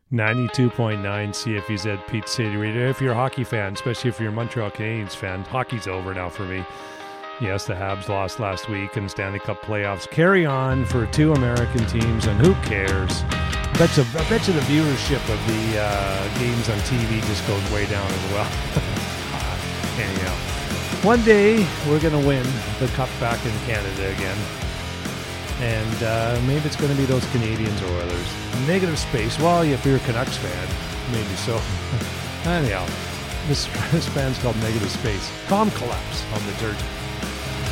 92.9 CFUZ Pete City Radio. If you're a hockey fan, especially if you're a Montreal Canadiens fan, hockey's over now for me. Yes, the Habs lost last week in Stanley Cup playoffs. Carry on for two American teams, and who cares? I bet you the viewership of the games on TV just goes way down as well. Anyhow, one day we're going to win the cup back in Canada again. And maybe it's going to be those Canadians or others. Negative space. Well, if you're a Canucks fan, maybe so. Anyhow, this band's called Negative Space. Calm Collapse on the dirt.